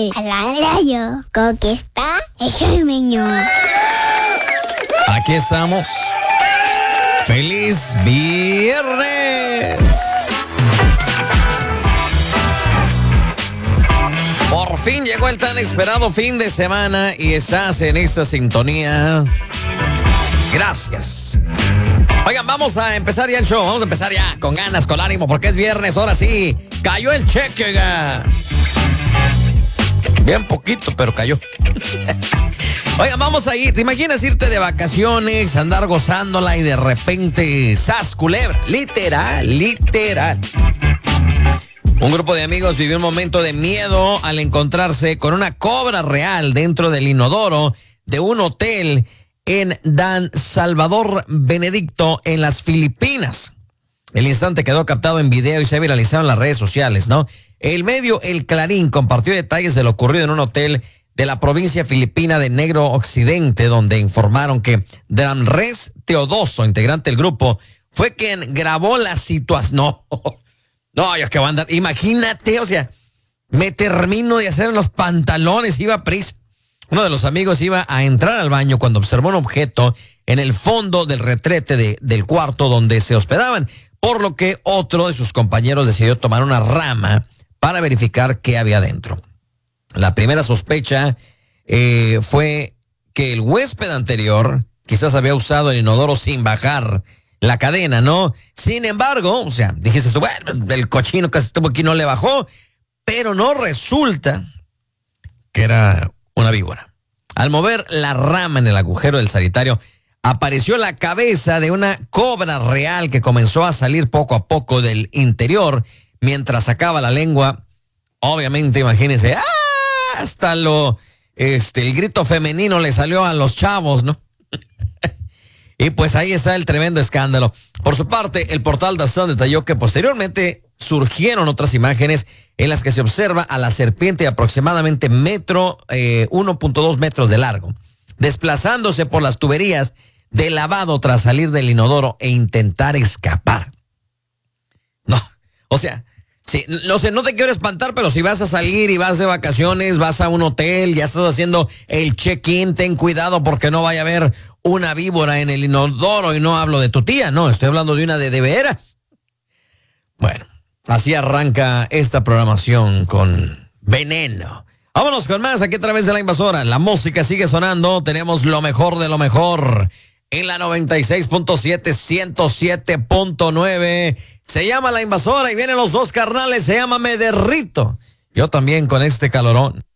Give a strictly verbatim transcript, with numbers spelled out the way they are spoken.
de Alalayo, conquista el sueño. Aquí estamos. ¡Feliz viernes! Por fin llegó el tan esperado fin de semana y estás en esta sintonía. Gracias. Oigan, vamos a empezar ya el show. Vamos a empezar ya con ganas, con ánimo, porque es viernes. Ahora sí, cayó el cheque. Oiga. Bien poquito, pero cayó. Oigan, vamos a ir. ¿Te imaginas irte de vacaciones, andar gozándola y de repente ¡zas, culebra! Literal, literal. Un grupo de amigos vivió un momento de miedo al encontrarse con una cobra real dentro del inodoro de un hotel en Dan Salvador Benedicto, en las Filipinas. El instante quedó captado en video y se ha viralizado en las redes sociales, ¿no? El medio El Clarín compartió detalles de lo ocurrido en un hotel de la provincia filipina de Negro Occidente, donde informaron que Dramres Teodoso, integrante del grupo, fue quien grabó la situación. No, no, yo que voy a andar. Imagínate, o sea, me termino de hacer en los pantalones, iba a prisa. Uno de los amigos iba a entrar al baño cuando observó un objeto en el fondo del retrete de, del cuarto donde se hospedaban, por lo que otro de sus compañeros decidió tomar una rama para verificar qué había dentro. La primera sospecha eh, fue que el huésped anterior quizás había usado el inodoro sin bajar la cadena, ¿no? Sin embargo, o sea, dijiste tú, bueno, el cochino que estuvo aquí no le bajó, pero no, resulta que era una víbora. Al mover la rama en el agujero del sanitario, apareció la cabeza de una cobra real que comenzó a salir poco a poco del interior mientras sacaba la lengua. Obviamente, imagínense, ¡ah! Hasta lo, este, el grito femenino le salió a los chavos, ¿no? Y pues ahí está el tremendo escándalo. Por su parte, el portal DAZN detalló que posteriormente surgieron otras imágenes en las que se observa a la serpiente de aproximadamente metro, eh, uno punto dos metros de largo, desplazándose por las tuberías de lavado tras salir del inodoro e intentar escapar. No, o sea, sí, no sé, no te quiero espantar, pero si vas a salir y vas de vacaciones, vas a un hotel, ya estás haciendo el check-in, ten cuidado porque no vaya a haber una víbora en el inodoro, y no hablo de tu tía, no, estoy hablando de una de de veras. Bueno, así arranca esta programación con veneno. Vámonos con más aquí a través de La Invasora. La música sigue sonando, tenemos lo mejor de lo mejor en la noventa y seis punto siete, ciento siete punto nueve. Se llama La Invasora y vienen los dos carnales, se llama Me Derrito. Yo también con este calorón.